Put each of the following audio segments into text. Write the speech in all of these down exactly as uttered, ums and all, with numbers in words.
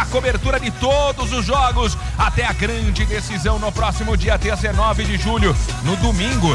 cobertura de todos os jogos até a grande decisão no próximo dia dezenove de julho, no domingo,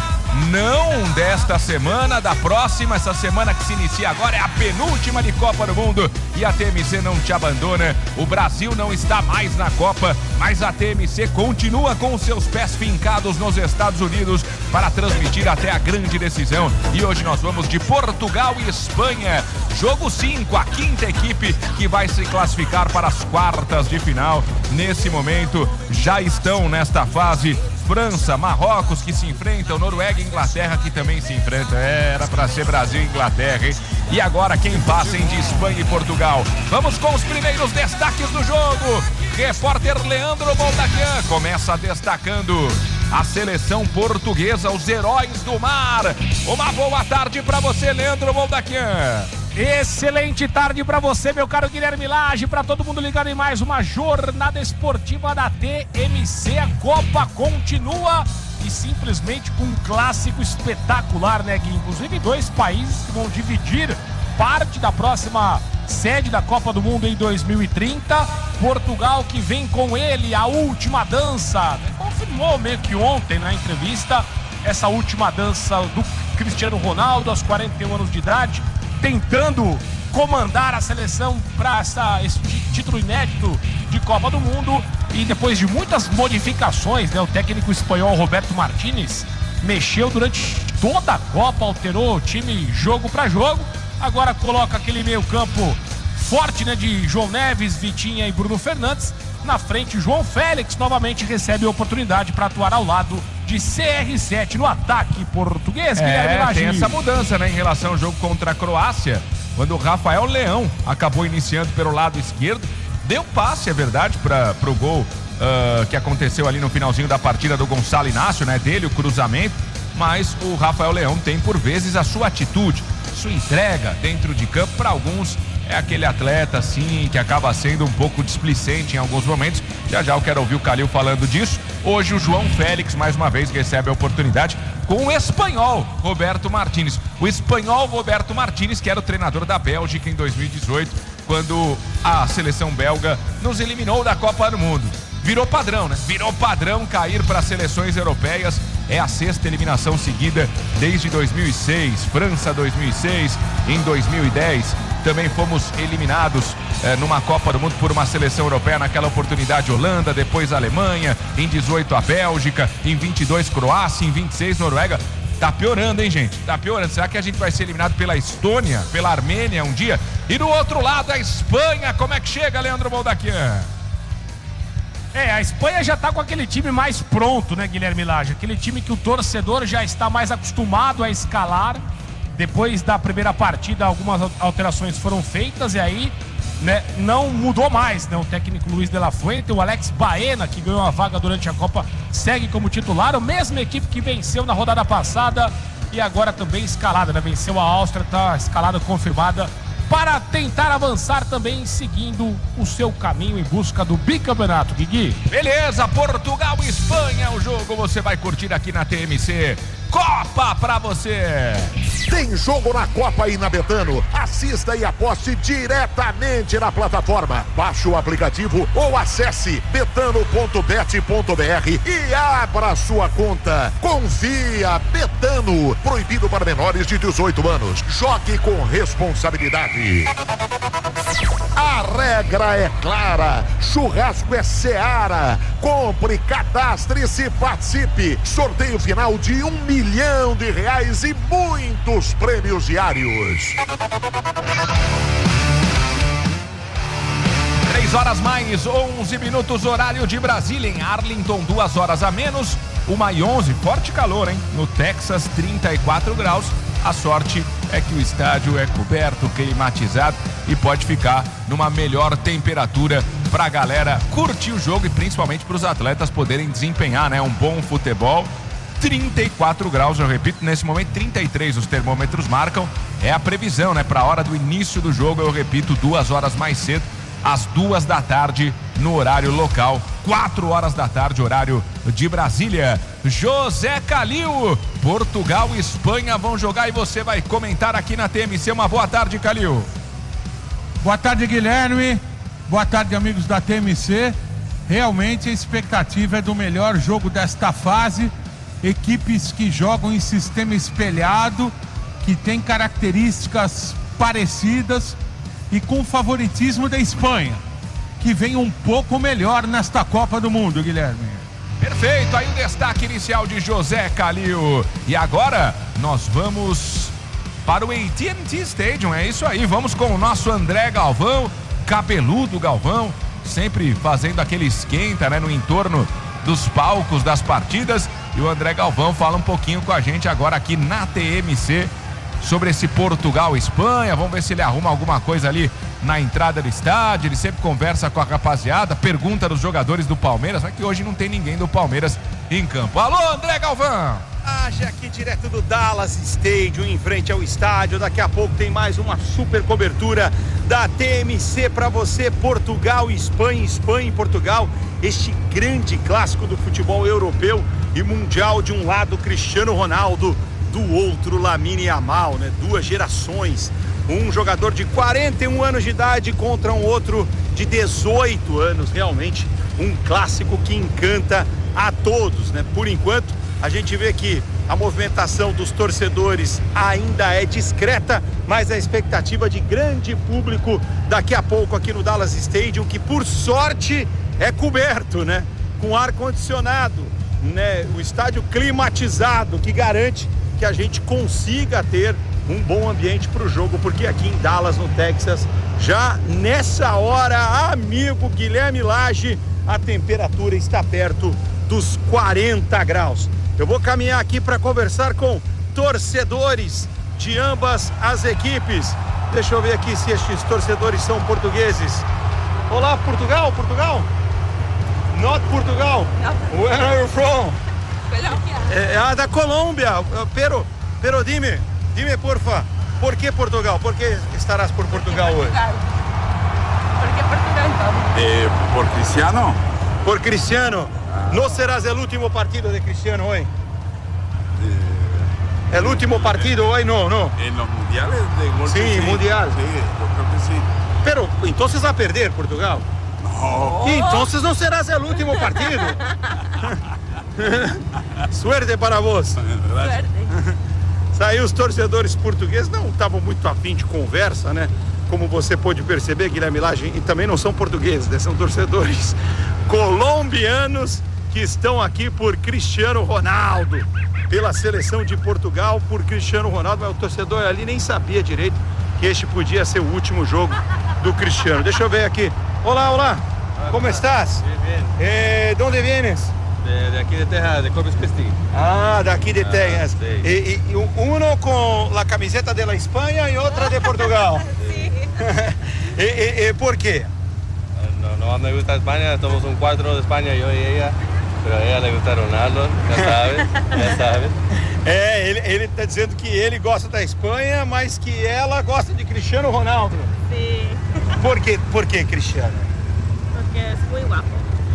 não desta semana, da próxima. Essa semana que se inicia agora é a penúltima de Copa do Mundo e a T M C não te abandona. O Brasil não está mais na Copa, mas a T M C continua com seus pés fincados nos Estados Unidos para transmitir até a grande decisão. E hoje nós vamos de Portugal e Espanha. Jogo cinco, a quinta equipe que vai se classificar para as quartas de final. Nesse momento já estão nesta fase França, Marrocos que se enfrentam, Noruega e Inglaterra que também se enfrentam. Era para ser Brasil e Inglaterra, hein? E agora quem passa em de Espanha e Portugal? Vamos com os primeiros destaques do jogo. Repórter Leandro Moldaquian começa destacando a seleção portuguesa, os heróis do mar. Uma boa tarde para você, Leandro Moldaquian. Excelente tarde para você, meu caro Guilherme Lage, para todo mundo ligado em mais uma jornada esportiva da T M C. A Copa continua e simplesmente com um clássico espetacular, né, Gui? Inclusive dois países que vão dividir parte da próxima sede da Copa do Mundo em dois mil e trinta. Portugal que vem com ele, a última dança. Confirmou meio que ontem na entrevista essa última dança do Cristiano Ronaldo aos quarenta e um anos de idade, tentando comandar a seleção para esse título inédito de Copa do Mundo. E depois de muitas modificações, né, o técnico espanhol Roberto Martínez mexeu durante toda a Copa, alterou o time jogo para jogo. Agora coloca aquele meio campo forte, né, de João Neves, Vitinha e Bruno Fernandes. Na frente, João Félix novamente recebe a oportunidade para atuar ao lado de C R sete no ataque português. É, tem essa mudança, né, em relação ao jogo contra a Croácia, quando o Rafael Leão acabou iniciando pelo lado esquerdo, deu passe, é verdade, para o gol uh, que aconteceu ali no finalzinho da partida do Gonçalo Inácio, né, dele, o cruzamento, mas o Rafael Leão tem por vezes a sua atitude, sua entrega dentro de campo. Para alguns é aquele atleta assim que acaba sendo um pouco displicente em alguns momentos. Já já eu quero ouvir o Calil falando disso. Hoje o João Félix mais uma vez recebe a oportunidade com o espanhol Roberto Martínez. O espanhol Roberto Martínez, que era o treinador da Bélgica em dois mil e dezoito, quando a seleção belga nos eliminou da Copa do Mundo. Virou padrão, né? Virou padrão cair para as seleções europeias. É a sexta eliminação seguida desde dois mil e seis. França dois mil e seis, em dois mil e dez também fomos eliminados eh, numa Copa do Mundo por uma seleção europeia, naquela oportunidade Holanda, depois Alemanha, em dezoito a Bélgica, em vinte e dois Croácia, em vinte e seis Noruega. Tá piorando, hein, gente? Tá piorando. Será que a gente vai ser eliminado pela Estônia, pela Armênia um dia? E do outro lado a Espanha, como é que chega, Leandro Moldaquian? É, a Espanha já tá com aquele time mais pronto, né, Guilherme Lage? Aquele time que o torcedor já está mais acostumado a escalar. Depois da primeira partida, algumas alterações foram feitas e aí, né, não mudou mais, né? O técnico Luis de la Fuente, o Alex Baena, que ganhou a vaga durante a Copa, segue como titular. A mesma equipe que venceu na rodada passada e agora também escalada, né? Venceu a Áustria, tá escalada, confirmada, para tentar avançar também seguindo o seu caminho em busca do bicampeonato, Guigui. Beleza, Portugal e Espanha, o jogo você vai curtir aqui na T M C. Copa pra você! Tem jogo na Copa aí na Betano. Assista e aposte diretamente na plataforma. Baixe o aplicativo ou acesse betano ponto bet ponto br e abra sua conta. Confia, Betano. Proibido para menores de dezoito anos. Jogue com responsabilidade. A regra é clara. Churrasco é Seara. Compre, cadastre-se, participe. Sorteio final de um milhão de reais e muitos prêmios diários. Três horas mais onze minutos, horário de Brasília. Em Arlington, duas horas a menos. Uma e onze, forte calor, hein? No Texas, trinta e quatro graus. A sorte é que o estádio é coberto, climatizado e pode ficar numa melhor temperatura para a galera curtir o jogo e principalmente para os atletas poderem desempenhar, né, um bom futebol. trinta e quatro graus, eu repito, nesse momento trinta e três os termômetros marcam. É a previsão, né, para a hora do início do jogo, eu repito, duas horas mais cedo, às duas da tarde no horário local, quatro horas da tarde, horário de Brasília. José Calil, Portugal e Espanha vão jogar e você vai comentar aqui na T M C. Uma boa tarde, Calil. Boa tarde, Guilherme. Boa tarde, amigos da T M C. Realmente a expectativa é do melhor jogo desta fase. Equipes que jogam em sistema espelhado, que tem características parecidas e com favoritismo da Espanha, que vem um pouco melhor nesta Copa do Mundo, Guilherme. Perfeito, aí o destaque inicial de José Calil. E agora nós vamos para o A T and T Stadium, é isso aí, vamos com o nosso André Galvão, cabeludo Galvão, sempre fazendo aquele esquenta, né, no entorno dos palcos das partidas. E o André Galvão fala um pouquinho com a gente agora aqui na T M C sobre esse Portugal-Espanha. Vamos ver se ele arruma alguma coisa ali na entrada do estádio. Ele sempre conversa com a rapaziada, pergunta dos jogadores do Palmeiras, mas que hoje não tem ninguém do Palmeiras em campo. Alô, André Galvão! Age aqui direto do Dallas Stadium, em frente ao estádio. Daqui a pouco tem mais uma super cobertura da T M C para você. Portugal e Espanha, Espanha e Portugal. Este grande clássico do futebol europeu e mundial. De um lado Cristiano Ronaldo, do outro Lamine Yamal, né? Duas gerações. Um jogador de quarenta e um anos de idade contra um outro de dezoito anos. Realmente um clássico que encanta a todos, né? Por enquanto, a gente vê que a movimentação dos torcedores ainda é discreta, mas a expectativa de grande público daqui a pouco aqui no Dallas Stadium, que por sorte é coberto, né? Com ar-condicionado, né? O estádio climatizado, que garante que a gente consiga ter um bom ambiente para o jogo, porque aqui em Dallas, no Texas, já nessa hora, amigo Guilherme Lage, a temperatura está perto dos quarenta graus. Eu vou caminhar aqui para conversar com torcedores de ambas as equipes. Deixa eu ver aqui se estes torcedores são portugueses. Olá, Portugal, Portugal? Not Portugal. Where are you from? É, é da Colômbia. Pero, pero dime, dime porfa, ¿por qué Portugal? ¿Por qué estarás por Portugal hoy? ¿Por qué Portugal entonces? Eh, ¿Por Cristiano? Por Cristiano. ¿No serás el último partido de Cristiano hoy? Eh, ¿El último partido hoy? No, no. En los mundiales de golf. Sí, mundial. Sí, yo creo que sí. Pero entonces va a perder Portugal. No. Y entonces no serás el último partido. Suerte para vos. Gracias. Saiu os torcedores portugueses, não estavam muito afim de conversa, né? Como você pôde perceber, Guilherme Lage, e também não são portugueses, né? São torcedores colombianos que estão aqui por Cristiano Ronaldo, pela seleção de Portugal, por Cristiano Ronaldo, mas o torcedor ali nem sabia direito que este podia ser o último jogo do Cristiano. Deixa eu ver aqui. Olá, olá, como estás? Bien, bien. Eh, ¿Dónde vienes? De, de aquí de Texas, de Corpus Christi. Ah, daqui de Ah, Texas. sí. E, e uno com a camiseta de la Espanha e outra de Portugal. Sí. e, e, e por quê? No, no me gusta España, somos un cuatro de España, yo y ella. Pero a ella le gusta Ronaldo, ya sabes, ya sabes. É, ele, ele tá dizendo que ele gosta da Espanha, mas que ela gosta de Cristiano Ronaldo. Sí. Por quê? Por quê, Cristiano? Porque es muy guapo.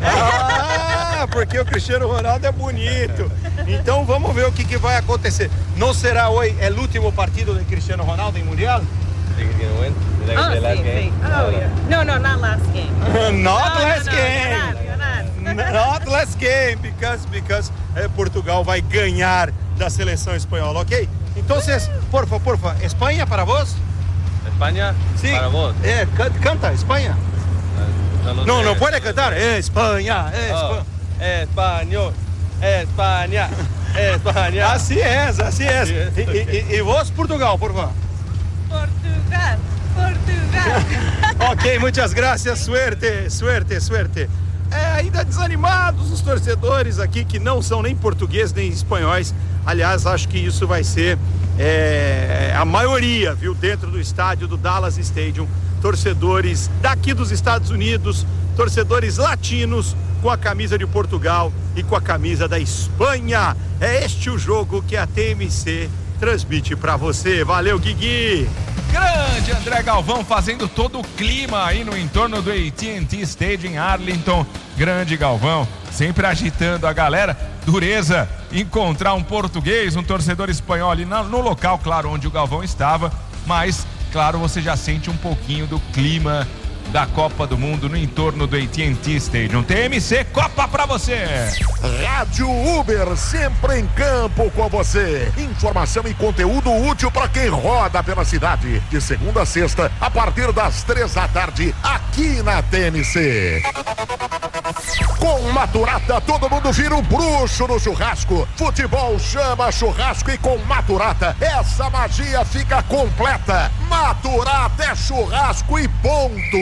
Ah, porque o Cristiano Ronaldo é bonito. Então vamos ver o que, que vai acontecer. Não será hoje o último partido de Cristiano Ronaldo em Mundial? Think he's gonna win? The, Oh, the last sí, game? sí. Oh, yeah. No, no, not last game. Not No, last no, no, game. ganar, ganar. Not last game, because, because eh, Portugal vai ganhar da seleção espanhola, ok? Então, porfa, porfa, Espanha para vos? España, Sí. para vos. É, can- canta, Espanha. No, lo Não, sé. não pode cantar. Espanha, Oh, Espanha. español, España, España. Assim é, assim é. Así es, E, e, e vos, Portugal, por favor. Portugal, Portugal. Ok, muitas graças, suerte, suerte, suerte. É, ainda desanimados os torcedores aqui que não são nem portugueses nem espanhóis. Aliás, acho que isso vai ser é, a maioria, viu, dentro do estádio do Dallas Stadium. Torcedores daqui dos Estados Unidos, torcedores latinos com a camisa de Portugal e com a camisa da Espanha. É este o jogo que a T M C transmite para você. Valeu, Guigui! Grande André Galvão fazendo todo o clima aí no entorno do A T and T Stadium em Arlington. Grande Galvão, sempre agitando a galera. Dureza encontrar um português, um torcedor espanhol ali no, no local, claro, onde o Galvão estava. Mas, claro, você já sente um pouquinho do clima da Copa do Mundo no entorno do A T and T Stadium. T M C Copa pra você. Rádio Uber, sempre em campo com você. Informação e conteúdo útil para quem roda pela cidade. De segunda a sexta, a partir das três da tarde, aqui na T M C. Com Maturata, todo mundo vira um bruxo no churrasco. Futebol chama churrasco e com Maturata, essa magia fica completa. Maturata é churrasco e ponto.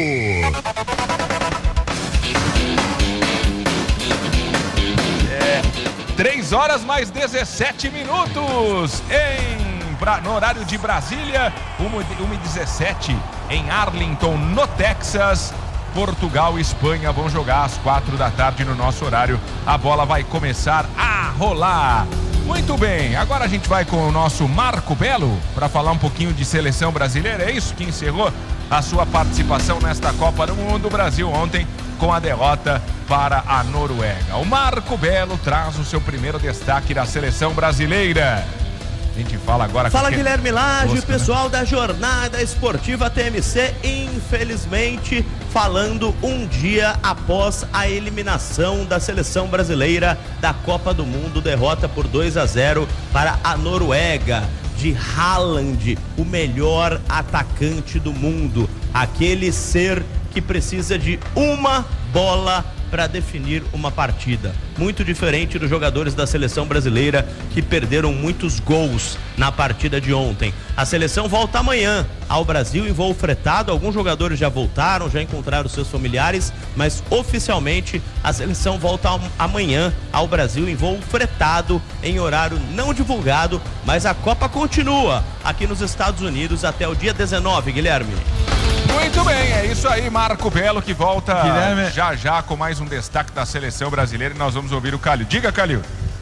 É, três horas mais dezessete minutos em, pra, no horário de Brasília, uma e dezessete em Arlington, no Texas. Portugal e Espanha vão jogar às quatro da tarde no nosso horário. A bola vai começar a rolar. Muito bem, agora a gente vai com o nosso Marco Belo para falar um pouquinho de seleção brasileira. É isso que encerrou a sua participação nesta Copa do Mundo. O Brasil ontem com a derrota para a Noruega. O Marco Belo traz o seu primeiro destaque da seleção brasileira. A gente fala agora... Fala com Guilherme Lage, Tosca, pessoal, né? da Jornada Esportiva T M C, infelizmente falando um dia após a eliminação da seleção brasileira da Copa do Mundo, derrota por dois a zero para a Noruega, de Haaland, o melhor atacante do mundo, aquele ser que precisa de uma bola para definir uma partida. Muito diferente dos jogadores da seleção brasileira que perderam muitos gols na partida de ontem. A seleção volta amanhã ao Brasil em voo fretado. Alguns jogadores já voltaram, já encontraram seus familiares, mas oficialmente a seleção volta amanhã ao Brasil em voo fretado, em horário não divulgado, mas a Copa continua aqui nos Estados Unidos até o dia dezenove, Guilherme. Muito bem, é isso aí, Marco Belo, que volta Guilherme... já já com mais um destaque da seleção brasileira e nós vamos ouvir o Calil. Diga, Calil.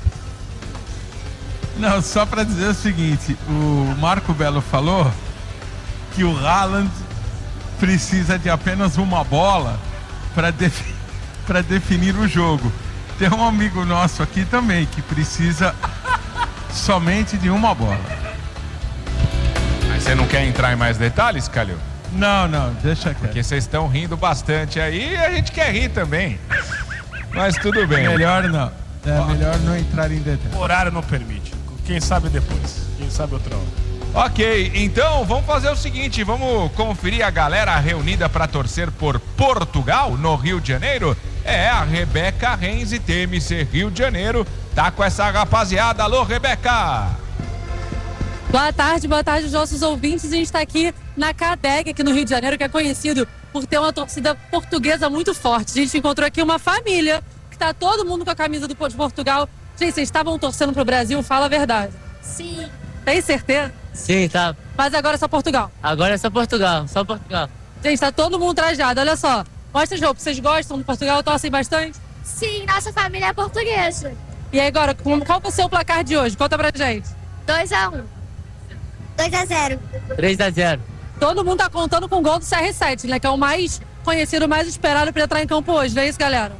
Não, só para dizer o seguinte, o Marco Belo falou que o Haaland precisa de apenas uma bola para defi- para definir o jogo. Tem um amigo nosso aqui também que precisa somente de uma bola. Mas você não quer entrar em mais detalhes, Calil? Não, não, deixa quieto. Porque vocês estão rindo bastante aí e a gente quer rir também. Mas tudo bem. Melhor não. É Ó, melhor não entrar em detalhes. O horário não permite. Quem sabe depois. Quem sabe outra hora. Ok, então vamos fazer o seguinte, vamos conferir a galera reunida para torcer por Portugal no Rio de Janeiro. É, a Rebeca Renzi, T M C Rio de Janeiro, tá com essa rapaziada. Alô, Rebeca! Boa tarde, boa tarde aos nossos ouvintes. A gente está aqui na Cadeg, aqui no Rio de Janeiro, que é conhecido por ter uma torcida portuguesa muito forte. A gente encontrou aqui uma família que tá todo mundo com a camisa do de Portugal. Gente, vocês estavam torcendo pro Brasil? Fala a verdade. Sim. Tem certeza? Sim, tá. Mas agora é só Portugal. Agora é só Portugal, só Portugal. Gente, tá todo mundo trajado, olha só. Mostra as roupas, vocês gostam de Portugal? Torcem bastante? Sim, nossa família é portuguesa. E aí, agora, qual vai ser o placar de hoje? Conta pra gente. dois a um. dois a zero. três a zero. Todo mundo tá contando com o gol do C R sete, né? Que é o mais conhecido, o mais esperado pra entrar em campo hoje, não é isso, galera?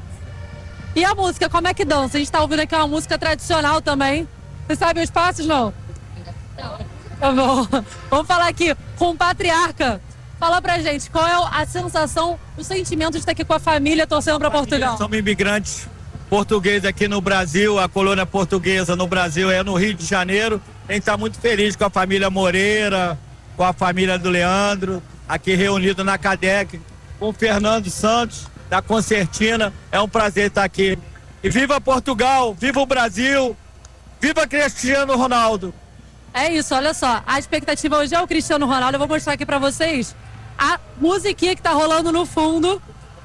E a música, como é que dança? A gente tá ouvindo aqui uma música tradicional também. Vocês sabem os passos, não? Não. Tá bom. Vamos falar aqui com o Patriarca. Fala pra gente, qual é a sensação, o sentimento de estar aqui com a família torcendo pra Portugal? Somos imigrantes portugueses aqui no Brasil, a colônia portuguesa no Brasil é no Rio de Janeiro. A gente tá muito feliz com a família Moreira, com a família do Leandro, aqui reunido na Cadec, com o Fernando Santos, da Concertina. É um prazer estar aqui. E viva Portugal, viva o Brasil, viva Cristiano Ronaldo. É isso, olha só, a expectativa hoje é o Cristiano Ronaldo. Eu vou mostrar aqui pra vocês a musiquinha que tá rolando no fundo.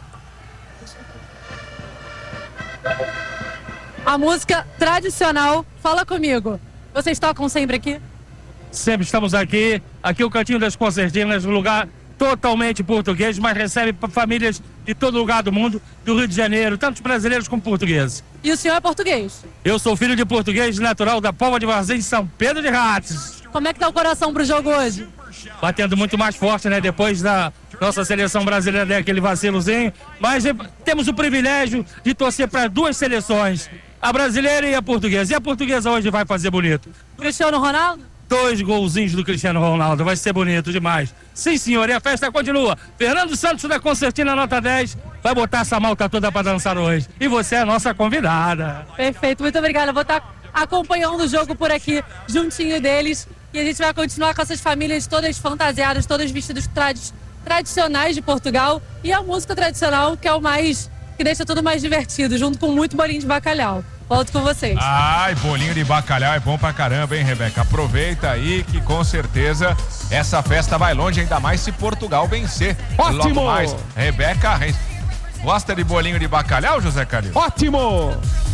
A música tradicional. Fala comigo. Vocês tocam sempre aqui? Sempre estamos aqui. Aqui o Cantinho das Concertinas, um lugar totalmente português, mas recebe famílias de todo lugar do mundo, do Rio de Janeiro, tanto brasileiros como portugueses. E o senhor é português? Eu sou filho de português, natural da Póvoa de Varzim, São Pedro de Ratos. Como é que tá o coração pro jogo hoje? Batendo muito mais forte, né? Depois da nossa seleção brasileira der aquele vacilozinho. Mas eh, temos o privilégio de torcer para duas seleções, a brasileira e a portuguesa. E a portuguesa hoje vai fazer bonito. Cristiano Ronaldo? dois golzinhos do Cristiano Ronaldo. Vai ser bonito demais. Sim, senhor, e a festa continua. Fernando Santos da Concertina, nota dez, vai botar essa malta toda pra dançar hoje. E você é a nossa convidada. Perfeito, muito obrigada. Vou estar acompanhando o jogo por aqui, juntinho deles. E a gente vai continuar com essas famílias todas fantasiadas, todas vestidas tradi tradicionais de Portugal. E a música tradicional, que é o mais... que deixa tudo mais divertido, junto com muito bolinho de bacalhau. Volto com vocês. Ai, bolinho de bacalhau é bom pra caramba, hein, Rebeca? Aproveita aí que com certeza essa festa vai longe, ainda mais se Portugal vencer. Ótimo! Logo mais, Rebeca Reis. Gosta de bolinho de bacalhau, José Calil? Ótimo!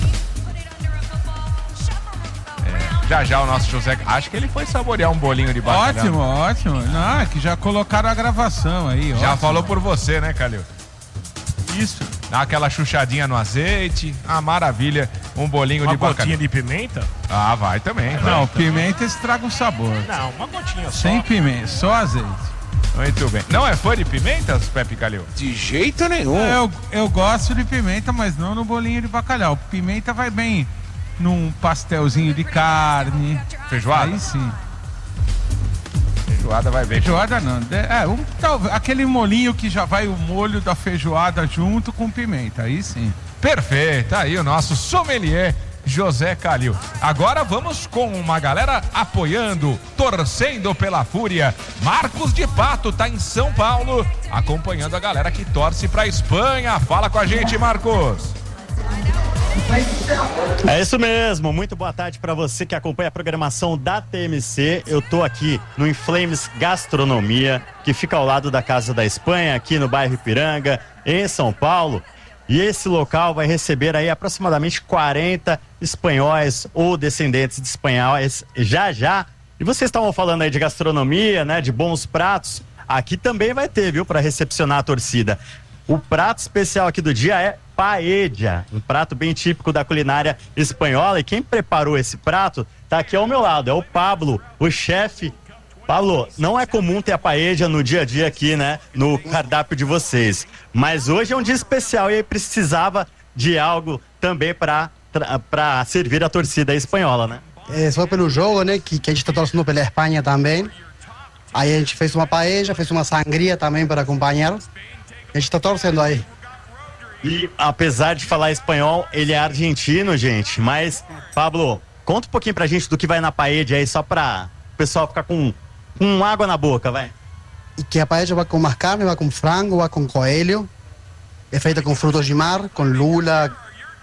É, já já o nosso José, acho que ele foi saborear um bolinho de bacalhau. Ótimo, ótimo. Não, é que já colocaram a gravação aí. Já ótimo. falou por você, né, Calil? Isso. Dá aquela chuchadinha no azeite, ah, maravilha, um bolinho uma de bacalhau. Uma gotinha de pimenta? Ah, vai também. Vai. Não, pimenta estraga o sabor. Não, uma gotinha só. Sem pimenta, só azeite. Muito bem. Não é fã de pimentas, Pepe Calil? De jeito nenhum. Eu, eu gosto de pimenta, mas não no bolinho de bacalhau. Pimenta vai bem num pastelzinho de carne. Feijoada? Aí sim. Feijoada vai bem. Feijoada não. É, um, tal, aquele molinho que já vai o molho da feijoada junto com pimenta. Aí sim. Perfeito. Aí o nosso sommelier José Calil. Agora vamos com uma galera apoiando, torcendo pela Fúria. Marcos de Pato tá em São Paulo, acompanhando a galera que torce pra Espanha. Fala com a gente, Marcos. É isso mesmo, muito boa tarde para você que acompanha a programação da T M C. Eu tô aqui no Inflames Gastronomia, que fica ao lado da Casa da Espanha, aqui no bairro Ipiranga, em São Paulo. E esse local vai receber aí aproximadamente quarenta espanhóis ou descendentes de espanhóis já já. E vocês estavam falando aí de gastronomia, né, de bons pratos. Aqui também vai ter, viu, para recepcionar a torcida. O prato especial aqui do dia é paella, um prato bem típico da culinária espanhola. E quem preparou esse prato tá aqui ao meu lado, é o Pablo, o chefe. Pablo, não é comum ter a paella no dia a dia aqui, né, no cardápio de vocês. Mas hoje é um dia especial e aí precisava de algo também para para servir a torcida espanhola, né? É só pelo jogo, né, que, que a gente está torcendo pela Espanha também. Aí a gente fez uma paella, fez uma sangria também para acompanhar. A gente está torcendo aí. E apesar de falar espanhol, ele é argentino, gente. Mas, Pablo, conta um pouquinho pra gente do que vai na paella aí, só pra o pessoal ficar com, com água na boca, vai. E que a paella vai com mais carne, vai com frango, vai com coelho. É feita com frutos de mar, com lula,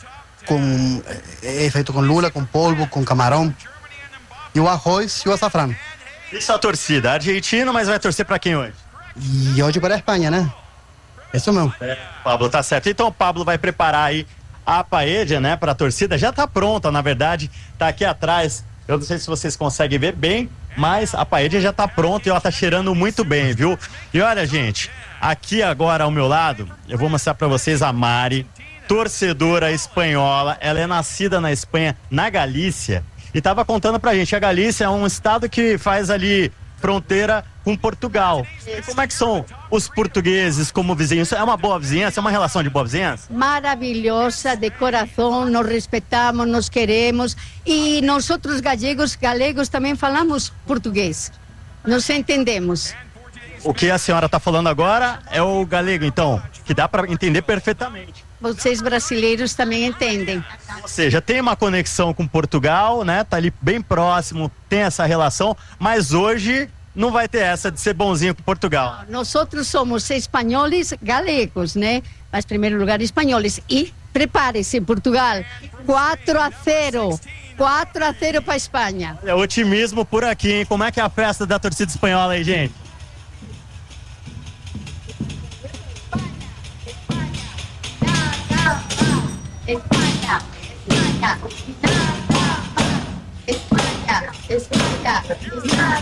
com, é feito com lula, com polvo, com camarão. E o arroz e o açafrão. Isso é a torcida, argentino, mas vai torcer pra quem hoje? E hoje para a Espanha, né? Isso mesmo. É, Pablo, tá certo. Então o Pablo vai preparar aí a paella, né, pra torcida. Já tá pronta, na verdade, tá aqui atrás. Eu não sei se vocês conseguem ver bem, mas a paella já tá pronta e ela tá cheirando muito bem, viu? E olha, gente, aqui agora ao meu lado, eu vou mostrar pra vocês a Mari, torcedora espanhola. Ela é nascida na Espanha, na Galícia, e tava contando pra gente, a Galícia é um estado que faz ali fronteira com Portugal. E como é que são os portugueses como vizinhos? É uma boa vizinhança? É uma relação de boa vizinhança? Maravilhosa, de coração, nos respeitamos, nos queremos e nós outros gallegos, galegos também falamos português. Nos entendemos. O que a senhora está falando agora é o galego, então, que dá para entender perfeitamente. Vocês brasileiros também entendem. Ou seja, tem uma conexão com Portugal, né? Tá ali bem próximo, tem essa relação, mas hoje não vai ter essa de ser bonzinho com Portugal. Nós outros somos espanhóis galegos, né? Mas, em primeiro lugar, espanhóis. E prepare-se, Portugal, quatro a zero. quatro a zero para a Espanha. É otimismo por aqui, hein? Como é que é a festa da torcida espanhola aí, gente? Espanha, Espanha, Espanha, Espanha.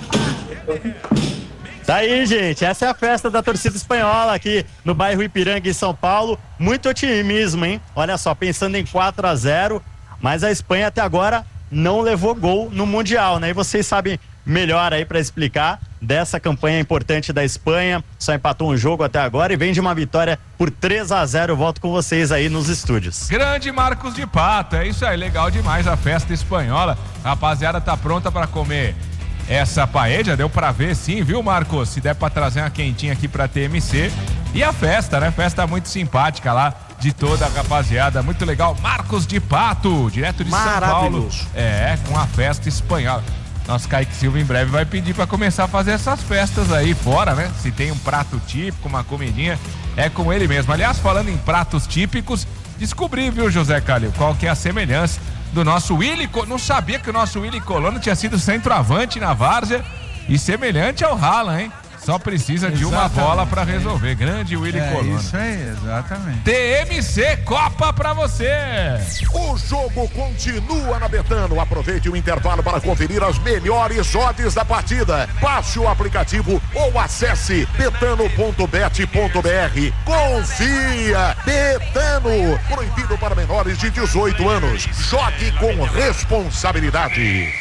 Tá aí, gente, essa é a festa da torcida espanhola aqui no bairro Ipiranga, em São Paulo. Muito otimismo, hein? Olha só, pensando em quatro a zero, mas a Espanha até agora não levou gol no Mundial, né? E vocês sabem melhor aí para explicar dessa campanha importante da Espanha. Só empatou um jogo até agora e vem de uma vitória por três a zero. Eu volto com vocês aí nos estúdios. Grande Marcos de Pato, é isso aí, legal demais a festa espanhola. A rapaziada tá pronta para comer essa paella, deu pra ver sim, viu, Marcos? Se der pra trazer uma quentinha aqui pra T M C. E a festa, né? Festa muito simpática lá de toda a rapaziada, muito legal. Marcos de Pato, direto de São Paulo. É, com a festa espanhola. Nosso Kaique Silva em breve vai pedir pra começar a fazer essas festas aí fora, né? Se tem um prato típico, uma comidinha, é com ele mesmo. Aliás, falando em pratos típicos, descobri, viu, José Calil, qual que é a semelhança do nosso Willy. Não sabia que o nosso Willy Colonna tinha sido centroavante na várzea e semelhante ao Haaland, hein? Só precisa exatamente. De uma bola pra resolver. Grande Willy é Colonna. Isso aí, exatamente. T M C Copa pra você. O jogo continua na Betano. Aproveite o intervalo para conferir as melhores odds da partida. Baixe o aplicativo ou acesse betano ponto bet ponto br. Confia. Betano. Proibido para menores de dezoito anos. Jogue com responsabilidade.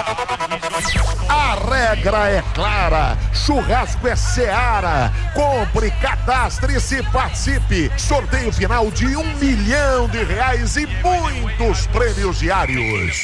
A regra é clara. Churrasco é Seara. Compre, cadastre-se, participe. Sorteio final de um milhão de reais e muitos prêmios diários.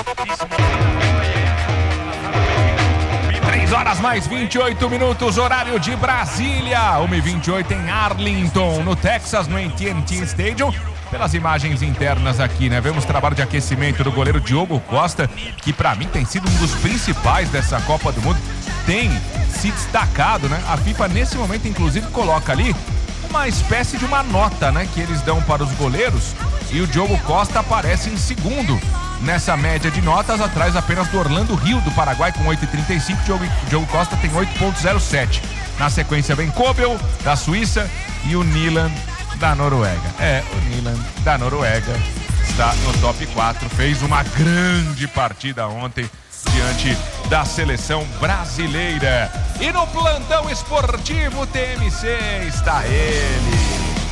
três horas mais vinte e oito minutos, horário de Brasília. uma e vinte e oito em Arlington, no Texas, no A T and T Stadium. Pelas imagens internas aqui, né? Vemos o trabalho de aquecimento do goleiro Diogo Costa, que pra mim tem sido um dos principais dessa Copa do Mundo. Tem se destacado, né? A FIFA nesse momento inclusive coloca ali uma espécie de uma nota, né? Que eles dão para os goleiros, e o Diogo Costa aparece em segundo nessa média de notas, atrás apenas do Orlando Rio do Paraguai com oito vírgula trinta e cinco. Diogo, Diogo Costa tem oito vírgula zero sete. Na sequência vem Kobel da Suíça e o Nilan da Noruega. É, o Nilan da Noruega está no top quatro, fez uma grande partida ontem diante da seleção brasileira. E no plantão esportivo T M C está ele.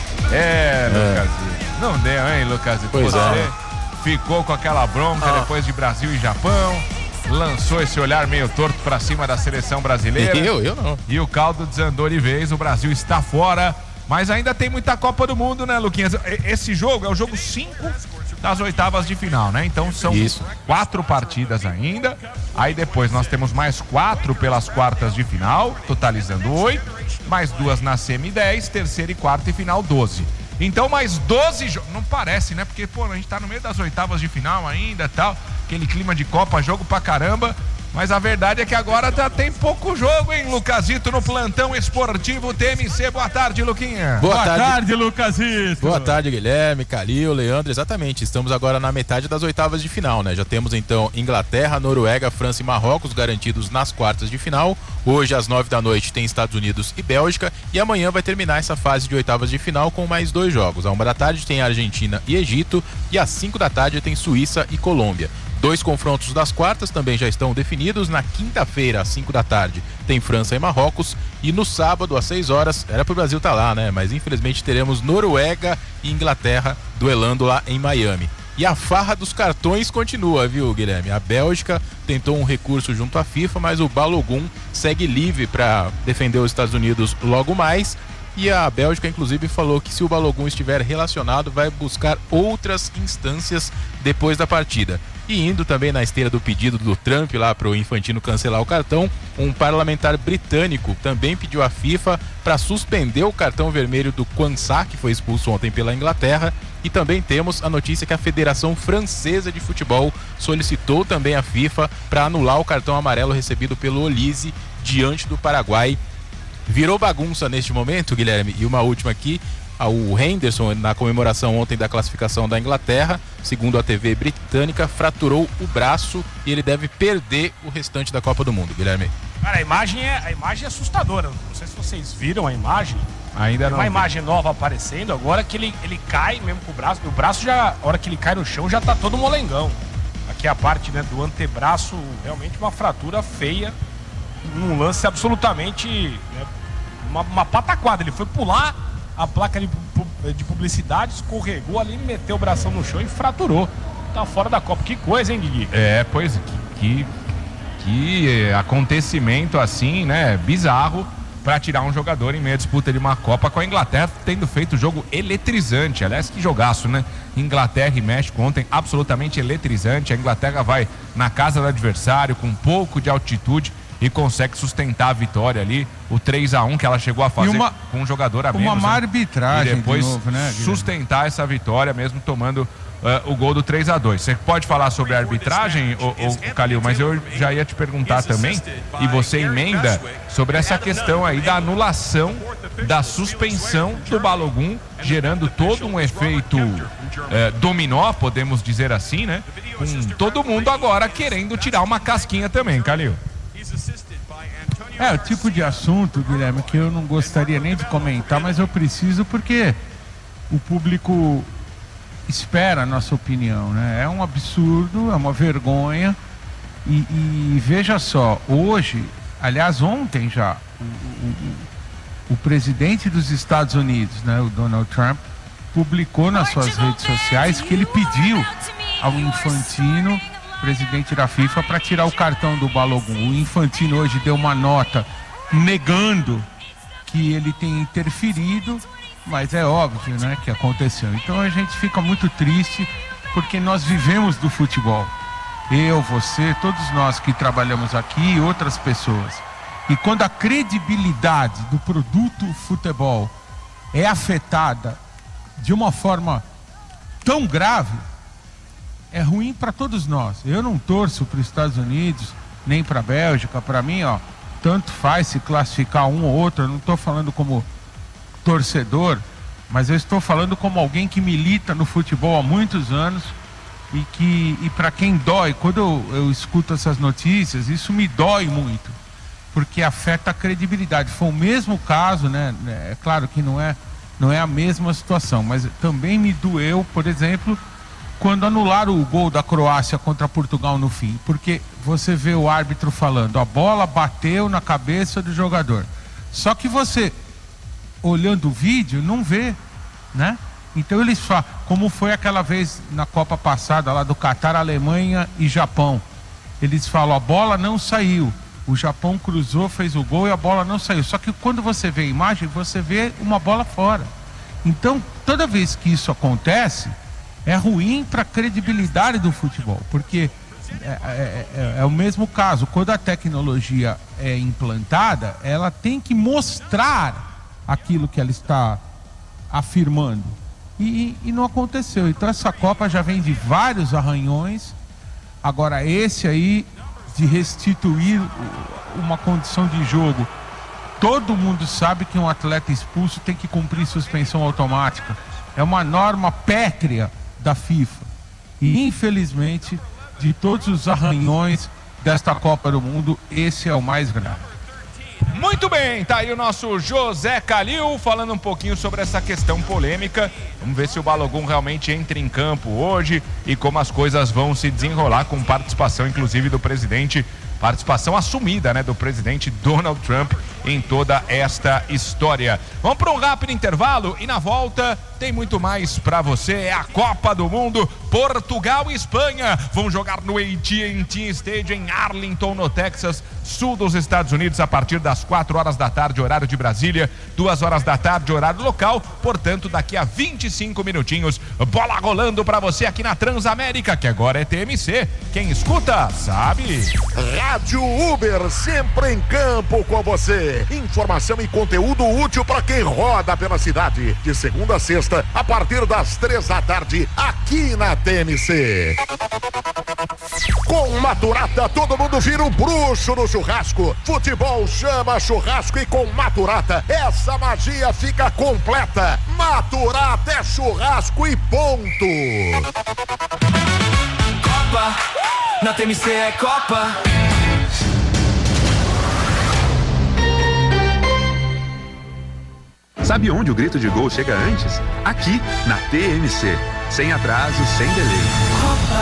É, Lucas. É. Não deu, hein, Lucas? Pois Você é. ficou com aquela bronca ah. depois de Brasil e Japão. Lançou esse olhar meio torto pra cima da seleção brasileira. Eu, eu não. E o caldo desandou de vez. O Brasil está fora. Mas ainda tem muita Copa do Mundo, né, Luquinhas? Esse jogo é o jogo cinco das oitavas de final, né? Então são Isso. quatro partidas ainda. Aí depois nós temos mais quatro pelas quartas de final, totalizando oito. Mais duas na semi, dez. Terceira e quarta e final, doze. Então mais doze jogos. Não parece, né? Porque, pô, a gente tá no meio das oitavas de final ainda e tal. Aquele clima de Copa, jogo pra caramba. Mas a verdade é que agora já tem pouco jogo, hein, Lucasito, no plantão esportivo T M C. Boa tarde, Luquinha. Boa, Boa tarde, tarde Lucasito. Boa tarde, Guilherme, Calil, Leandro. Exatamente, estamos agora na metade das oitavas de final, né? Já temos então Inglaterra, Noruega, França e Marrocos garantidos nas quartas de final. Hoje, às nove da noite, tem Estados Unidos e Bélgica. E amanhã vai terminar essa fase de oitavas de final com mais dois jogos. À uma da tarde tem Argentina e Egito. E às cinco da tarde tem Suíça e Colômbia. Dois confrontos das quartas também já estão definidos. Na quinta-feira, às cinco da tarde, tem França e Marrocos. E no sábado, às seis horas, era pro Brasil estar lá, né? Mas infelizmente teremos Noruega e Inglaterra duelando lá em Miami. E a farra dos cartões continua, viu, Guilherme? A Bélgica tentou um recurso junto à FIFA, mas o Balogun segue livre para defender os Estados Unidos logo mais. E a Bélgica, inclusive, falou que se o Balogun estiver relacionado, vai buscar outras instâncias depois da partida. E indo também na esteira do pedido do Trump lá para o Infantino cancelar o cartão, um parlamentar britânico também pediu à FIFA para suspender o cartão vermelho do Quansah, que foi expulso ontem pela Inglaterra. E também temos a notícia que a Federação Francesa de Futebol solicitou também à FIFA para anular o cartão amarelo recebido pelo Olise diante do Paraguai. Virou bagunça neste momento, Guilherme, e uma última aqui. O Henderson, na comemoração ontem da classificação da Inglaterra, segundo a T V britânica, fraturou o braço e ele deve perder o restante da Copa do Mundo, Guilherme. Cara, a imagem é, a imagem é assustadora. Não sei se vocês viram a imagem. Ainda não. Uma imagem nova aparecendo agora que ele, ele cai mesmo com o braço. O braço já, a hora que ele cai no chão, já tá todo molengão. Aqui a parte, né, do antebraço, realmente uma fratura feia. Um lance absolutamente, né, uma, uma pataquada. Ele foi pular a placa de, de publicidade, escorregou ali, meteu o bração no chão e fraturou. Tá fora da Copa. Que coisa, hein, Guigui? É, pois, que, que, que acontecimento assim, né, bizarro para tirar um jogador em meia disputa de uma Copa, com a Inglaterra tendo feito jogo eletrizante. Aliás, que jogaço, né? Inglaterra e México ontem, absolutamente eletrizante. A Inglaterra vai na casa do adversário com um pouco de altitude e consegue sustentar a vitória ali, o três a um que ela chegou a fazer uma, com um jogador a menos. Uma má né? arbitragem e depois de novo, né, sustentar essa vitória mesmo tomando Uh, o gol do três a dois. Você pode falar sobre a arbitragem, o, o, o Calil, mas eu já ia te perguntar também, e você emenda sobre essa questão aí da anulação da suspensão do Balogun, gerando todo um efeito uh, dominó, podemos dizer assim, né? Com todo mundo agora querendo tirar uma casquinha também, Calil. É o tipo de assunto, Guilherme, que eu não gostaria nem de comentar, mas eu preciso porque o público espera a nossa opinião, né? É um absurdo, é uma vergonha e, e veja só, hoje, aliás ontem já, o, o, o presidente dos Estados Unidos, né, o Donald Trump, publicou nas suas redes sociais que ele pediu ao Infantino, presidente da FIFA, para tirar o cartão do Balogun. O Infantino hoje deu uma nota negando que ele tem interferido, mas é óbvio, né, que aconteceu. Então a gente fica muito triste porque nós vivemos do futebol. Eu, você, todos nós que trabalhamos aqui e outras pessoas. E quando a credibilidade do produto futebol é afetada de uma forma tão grave, é ruim para todos nós. Eu não torço para os Estados Unidos, nem para a Bélgica. Para mim, ó, tanto faz se classificar um ou outro. Eu não estou falando como torcedor, mas eu estou falando como alguém que milita no futebol há muitos anos e que, e para quem dói, quando eu, eu escuto essas notícias, isso me dói muito, porque afeta a credibilidade. Foi o mesmo caso, né? É claro que não é, não é a mesma situação, mas também me doeu, por exemplo, quando anularam o gol da Croácia contra Portugal no fim, porque você vê o árbitro falando, a bola bateu na cabeça do jogador, só que você olhando o vídeo, não vê, né? Então eles falam, como foi aquela vez na Copa passada lá do Catar, Alemanha e Japão, eles falam, a bola não saiu, o Japão cruzou, fez o gol e a bola não saiu, só que quando você vê a imagem, você vê uma bola fora. Então, toda vez que isso acontece, é ruim para a credibilidade do futebol, porque é, é, é, é o mesmo caso, quando a tecnologia é implantada, ela tem que mostrar aquilo que ela está afirmando e, e não aconteceu. Então essa Copa já vem de vários arranhões. Agora esse aí de restituir uma condição de jogo, todo mundo sabe que um atleta expulso tem que cumprir suspensão automática, é uma norma pétrea da FIFA e infelizmente de todos os arranhões desta Copa do Mundo, esse é o mais grave. Muito bem, tá aí o nosso José Calil falando um pouquinho sobre essa questão polêmica. Vamos ver se o Balogun realmente entra em campo hoje e como as coisas vão se desenrolar, com participação inclusive do presidente, participação assumida, né, do presidente Donald Trump em toda esta história. Vamos para um rápido intervalo e na volta tem muito mais para você. É a Copa do Mundo, Portugal e Espanha vão jogar no A T and T Stadium em Arlington, no Texas, sul dos Estados Unidos, a partir das quatro horas da tarde, horário de Brasília, duas horas da tarde, horário local. Portanto, daqui a vinte e cinco minutinhos, bola rolando para você aqui na Transamérica, que agora é T M C. Quem escuta, sabe. Rádio Uber, sempre em campo com você. Informação e conteúdo útil para quem roda pela cidade. De segunda a sexta, a partir das três da tarde, aqui na T M C. Com Maturata, todo mundo vira um bruxo no churrasco. Futebol chama churrasco e com Maturata, essa magia fica completa. Maturata é churrasco e ponto. Copa, na T M C é Copa. Sabe onde o grito de gol chega antes? Aqui, na T M C. Sem atraso, sem delay.